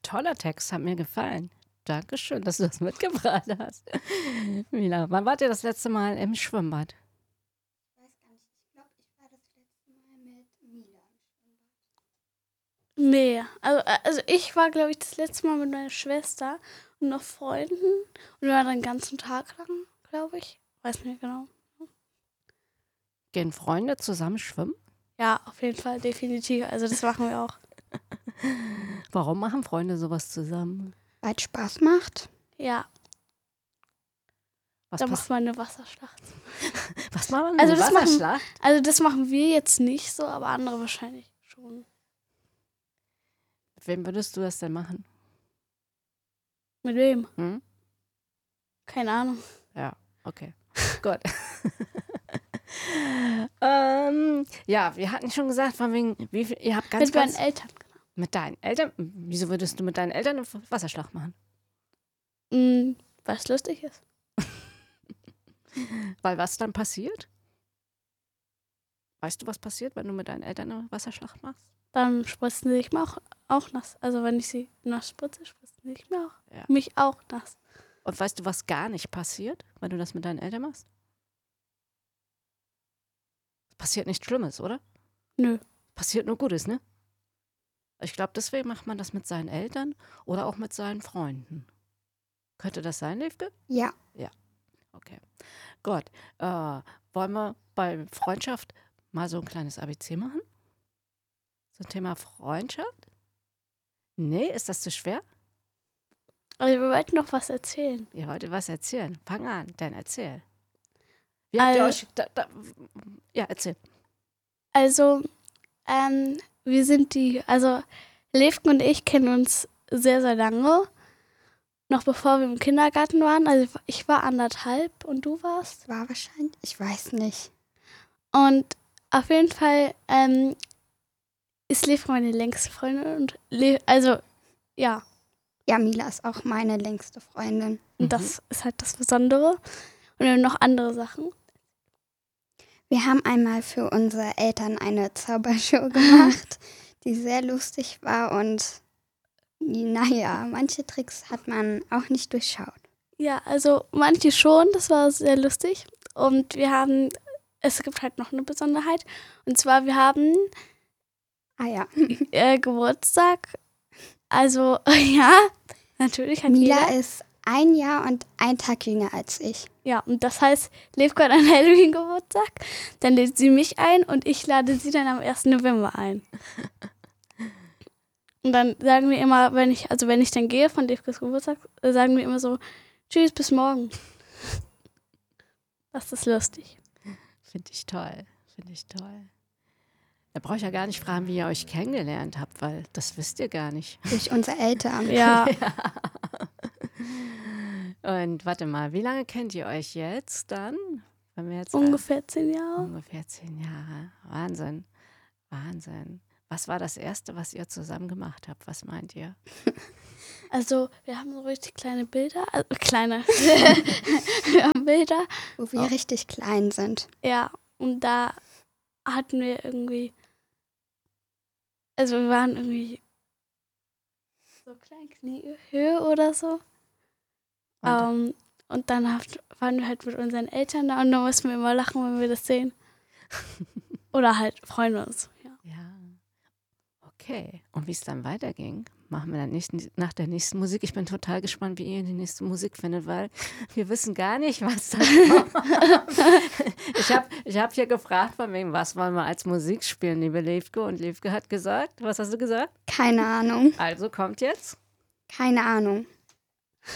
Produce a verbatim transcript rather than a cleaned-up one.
toller Text, hat mir gefallen. Dankeschön, dass du das mitgebracht hast. Mila, wann wart ihr das letzte Mal im Schwimmbad? Ich weiß gar nicht. Ich glaube, ich war das letzte Mal mit Mila im Schwimmbad. Nee, also, also ich war, glaube ich, das letzte Mal mit meiner Schwester und noch Freunden. Und wir waren den ganzen Tag lang, glaube ich. Weiß nicht genau. Gehen Freunde zusammen schwimmen? Ja, auf jeden Fall, definitiv. Also das machen wir auch. Warum machen Freunde sowas zusammen? Weil es Spaß macht. Ja, Was, da pass macht man eine Wasserschlacht. was machen wir? Also Eine das machen- Wasserschlacht? Also das machen wir jetzt nicht so, aber andere wahrscheinlich schon. Mit wem würdest du das denn machen? Mit wem? Hm? Keine Ahnung. Ja, okay. Gut. ähm, ja, wir hatten schon gesagt, von wegen, wie viel, ihr habt ganz, Mit meinen ganz... Eltern. Mit deinen Eltern? Wieso würdest du mit deinen Eltern eine Wasserschlacht machen? Mhm, was lustig ist. Weil was dann passiert? Weißt du, was passiert, wenn du mit deinen Eltern eine Wasserschlacht machst? Dann spritzen sie sich mir auch, auch nass. Also wenn ich sie nass spritze, spritzen sie sich mir auch, Ja. mich auch nass. Und weißt du, was gar nicht passiert, wenn du das mit deinen Eltern machst? Es passiert nichts Schlimmes, oder? Nö. Passiert nur Gutes, ne? Ich glaube, deswegen macht man das mit seinen Eltern oder auch mit seinen Freunden. Könnte das sein, Liefke? Ja. Okay. Gut. Äh, wollen wir bei Freundschaft mal so ein kleines A B C machen? Zum Thema Freundschaft? Nee, ist das zu schwer? Also wir wollten noch was erzählen. Ihr wollt was erzählen. Fang an, dann erzähl. Wie habt ihr Al- euch... Da, da, ja, erzähl. Also, ähm, wir sind die, also Levken und ich kennen uns sehr, sehr lange. Noch bevor wir im Kindergarten waren. Also ich war anderthalb und du warst. War wahrscheinlich. Ich weiß nicht. Und auf jeden Fall ähm, ist Levken meine längste Freundin. Und Le also, ja. Ja, Mila ist auch meine längste Freundin. Und Mhm. das ist halt das Besondere. Und dann noch andere Sachen. Wir haben einmal für unsere Eltern eine Zaubershow gemacht, die sehr lustig war und naja, manche Tricks hat man auch nicht durchschaut. Ja, also manche schon, das war sehr lustig. Und wir haben, es gibt halt noch eine Besonderheit. Und zwar, wir haben Ah ja, äh, Geburtstag. Also, ja, natürlich hat Mila jeder. ist ein Jahr und ein Tag jünger als ich. Ja, und das heißt, Levko hat einen Halloween-Geburtstag, dann lädt sie mich ein und ich lade sie dann am ersten November ein. Und dann sagen wir immer, wenn ich, also wenn ich dann gehe von Levkos Geburtstag, äh, sagen wir immer so, tschüss, bis morgen. Das ist lustig. Finde ich toll. Finde ich toll. Da brauche ich ja gar nicht fragen, wie ihr euch kennengelernt habt, weil das wisst ihr gar nicht. Durch unsere Eltern. Ja, Und warte mal, wie lange kennt ihr euch jetzt dann? Wenn wir jetzt ungefähr zehn Jahre. ungefähr zehn Jahre. Wahnsinn. Wahnsinn. Was war das Erste, was ihr zusammen gemacht habt? Was meint ihr? Also, wir haben so richtig kleine Bilder, also kleine wir haben Bilder. Wo wir richtig klein sind. Ja, und da hatten wir irgendwie, also wir waren irgendwie so klein Kniehöhe oder so. Und, Ähm, und dann haft- waren wir halt mit unseren Eltern da und da mussten wir immer lachen, wenn wir das sehen. Oder halt freuen uns. Ja. ja. Okay. Und wie es dann weiterging, machen wir dann nächsten, nach der nächsten Musik. Ich bin total gespannt, wie ihr die nächste Musik findet, weil wir wissen gar nicht, was da kommt. Ich habe ich hab hier gefragt, von wem, was wollen wir als Musik spielen, liebe Levke? Und Levke hat gesagt, was hast du gesagt? Keine Ahnung. Also kommt jetzt. Keine Ahnung.